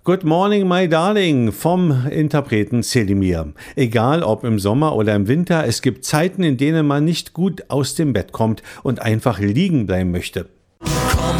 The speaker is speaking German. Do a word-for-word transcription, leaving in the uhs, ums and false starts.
Good Morning, My Darling vom Interpreten Selimir. Egal ob im Sommer oder im Winter, es gibt Zeiten, in denen man nicht gut aus dem Bett kommt und einfach liegen bleiben möchte.